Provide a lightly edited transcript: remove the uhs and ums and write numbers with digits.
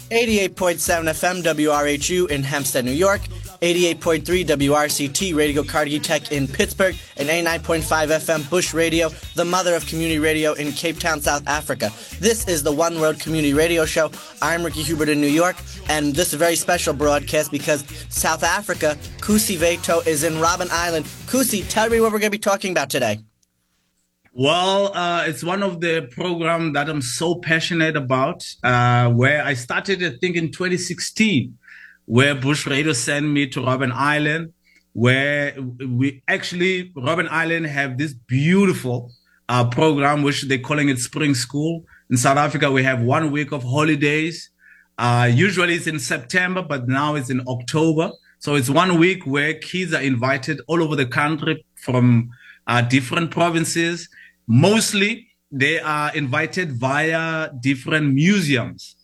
88.7 FM WRHU in Hempstead, New York, 88.3 WRCT Radio Carnegie Tech in Pittsburgh, and 89.5 FM Bush Radio, the mother of community radio in Cape Town, South Africa. This is the One World Community Radio Show. I'm Ricky Hubert in New York, and this is a very special broadcast because South Africa, Kusi Veto, is in Robben Island. Kusi, tell me what we're going to be talking about today. Well, it's one of the programs that I'm so passionate about, where I started, I think, in 2016, where Bush Radio sent me to Robben Island, where Robben Island have this beautiful program, which they're calling it Spring School. In South Africa, we have 1 week of holidays. Usually it's in September, but now it's in October. So it's 1 week where kids are invited all over the country from different provinces. Mostly, they are invited via different museums